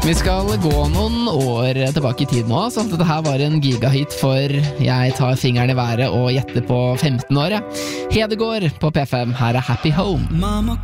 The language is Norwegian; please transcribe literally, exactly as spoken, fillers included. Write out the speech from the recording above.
Vi skal gå noen år tilbake i tid nå, så dette her var en gigahit for jeg tar fingeren i været og gjetter på femten år. Ja. Hedegaard på P fem, her er Happy Home.